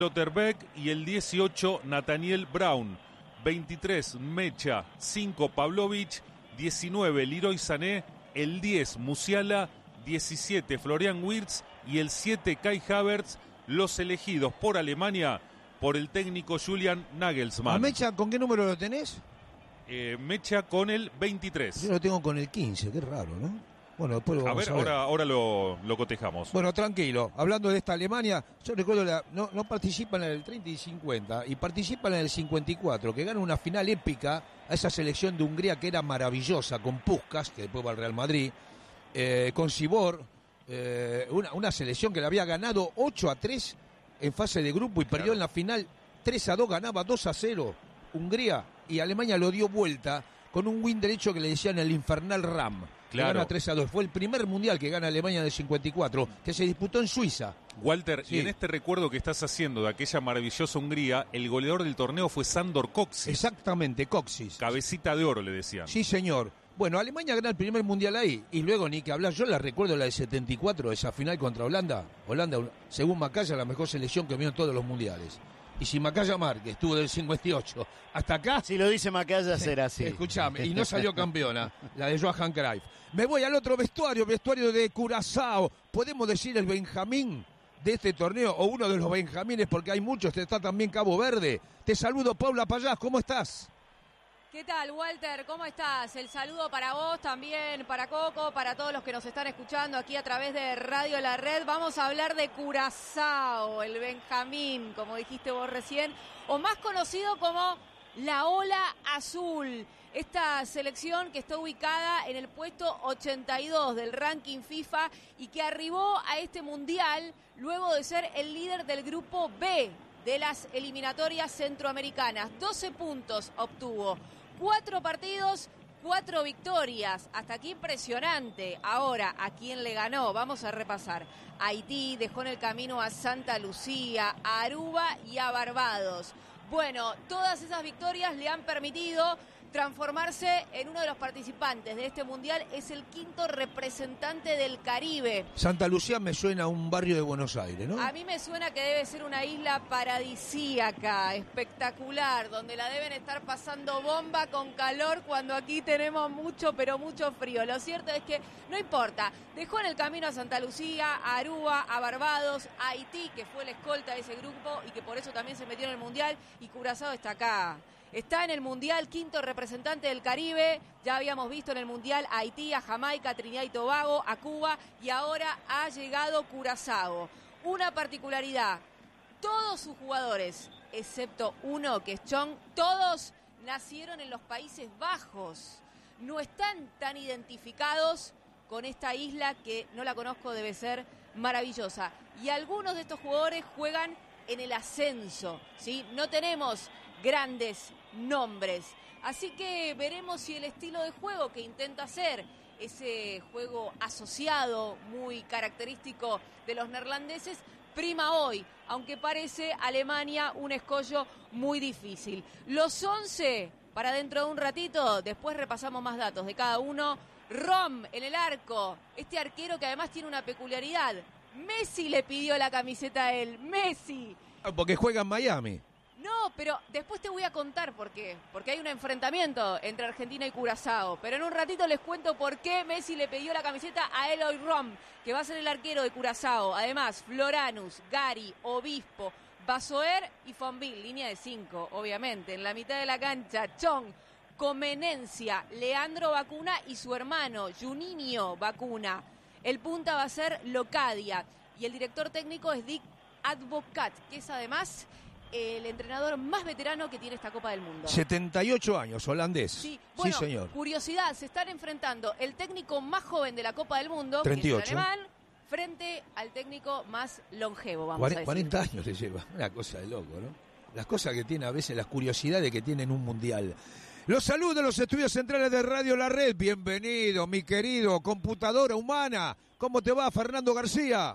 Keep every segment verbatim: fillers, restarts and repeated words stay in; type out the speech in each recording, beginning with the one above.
Lotterbeck y el dieciocho Nathaniel Brown, veintitrés Mecha, cinco Pavlovich, diecinueve Leroy Sané, el diez Musiala, diecisiete Florian Wirtz y el siete Kai Havertz, los elegidos por Alemania por el técnico Julian Nagelsmann. ¿A Mecha con qué número lo tenés? Eh, Mecha con el veintitrés. Yo lo tengo con el quince, qué raro, ¿no? Bueno, después lo vamos a ver, a ver. ahora, ahora lo, lo cotejamos. Bueno, tranquilo. Hablando de esta Alemania, yo recuerdo, la, no, no participan en el treinta y cincuenta, y participan en el cincuenta y cuatro, que ganan una final épica a esa selección de Hungría que era maravillosa, con Puskás, que después va al Real Madrid, eh, con Sibor, eh, una, una selección que le había ganado ocho a tres en fase de grupo y claro, perdió en la final tres a dos, ganaba dos a cero Hungría, y Alemania lo dio vuelta con un win derecho que le decían el infernal Ram. Claro. Que gana tres a dos. Fue el primer mundial que gana Alemania del cincuenta y cuatro, que se disputó en Suiza. Walter, sí. Y en este recuerdo que estás haciendo de aquella maravillosa Hungría, el goleador del torneo fue Sandor Kocsis. Exactamente, Kocsis. Cabecita de oro, le decían. Sí, señor. Bueno, Alemania gana el primer mundial ahí, y luego ni que hablar. Yo la recuerdo, la del setenta y cuatro, esa final contra Holanda. Holanda, según Macaya, la mejor selección que vio en todos los mundiales. Y si Macaya Márquez estuvo del cincuenta y ocho hasta acá... Si lo dice Macaya, será así. Escuchame, y no salió campeona, la de Johan Cruyff. Me voy al otro vestuario, vestuario de Curazao. Podemos decir el Benjamín de este torneo, o uno de los Benjamines, porque hay muchos. Está también Cabo Verde. Te saludo, Paula Payás, ¿cómo estás? ¿Qué tal, Walter? ¿Cómo estás? El saludo para vos también, para Coco, para todos los que nos están escuchando aquí a través de Radio La Red. Vamos a hablar de Curazao, el Benjamín, como dijiste vos recién, o más conocido como la Ola Azul. Esta selección que está ubicada en el puesto ochenta y dos del ranking FIFA y que arribó a este mundial luego de ser el líder del grupo B de las eliminatorias centroamericanas. doce puntos obtuvo. Cuatro partidos, cuatro victorias. Hasta aquí impresionante. Ahora, ¿a quién le ganó? Vamos a repasar. Haití dejó en el camino a Santa Lucía, a Aruba y a Barbados. Bueno, todas esas victorias le han permitido transformarse en uno de los participantes de este mundial. Es el quinto representante del Caribe. Santa Lucía me suena a un barrio de Buenos Aires, ¿no? A mí me suena que debe ser una isla paradisíaca, espectacular, donde la deben estar pasando bomba con calor cuando aquí tenemos mucho, pero mucho frío. Lo cierto es que no importa. Dejó en el camino a Santa Lucía, a Aruba, a Barbados, a Haití, que fue la escolta de ese grupo y que por eso también se metió en el mundial, y Curazao está acá. Está en el Mundial, quinto representante del Caribe. Ya habíamos visto en el Mundial a Haití, a Jamaica, a Trinidad y Tobago, a Cuba, y ahora ha llegado Curazao. Una particularidad, todos sus jugadores, excepto uno que es Chong, todos nacieron en los Países Bajos. No están tan identificados con esta isla que no la conozco, debe ser maravillosa. Y algunos de estos jugadores juegan en el ascenso, ¿sí? No tenemos grandes nombres, así que veremos si el estilo de juego que intenta hacer, ese juego asociado muy característico de los neerlandeses, prima hoy, aunque parece Alemania un escollo muy difícil. Los once para dentro de un ratito, después repasamos más datos de cada uno. Rom en el arco, este arquero que además tiene una peculiaridad. Messi le pidió la camiseta a él, Messi. Porque juega en Miami. No, pero después te voy a contar por qué. Porque hay un enfrentamiento entre Argentina y Curazao. Pero en un ratito les cuento por qué Messi le pidió la camiseta a Eloy Rom, que va a ser el arquero de Curazao. Además, Floranus, Gary, Obispo, Basoer y Fonville, línea de cinco, obviamente. En la mitad de la cancha, Chong, Comenencia, Leandro Bacuna y su hermano, Juninho Bacuna. El punta va a ser Locadia. Y el director técnico es Dick Advocat, que es además el entrenador más veterano que tiene esta Copa del Mundo. setenta y ocho años, holandés. Sí, bueno, sí, señor. Curiosidad, se están enfrentando el técnico más joven de la Copa del Mundo, treinta y ocho, que es el alemán, frente al técnico más longevo, vamos cuarenta, a decir. cuarenta años le lleva, una cosa de loco, ¿no? Las cosas que tiene a veces, las curiosidades que tiene en un mundial. Los saludos de los estudios centrales de Radio La Red. Bienvenido, mi querido computadora humana. ¿Cómo te va, Fernando García?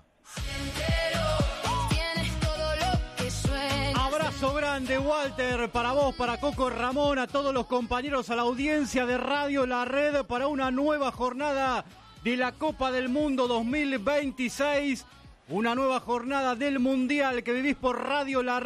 Abrazo grande, Walter, para vos, para Coco, Ramón, a todos los compañeros, a la audiencia de Radio La Red, para una nueva jornada de la Copa del Mundo dos mil veintiséis. Una nueva jornada del Mundial que vivís por Radio La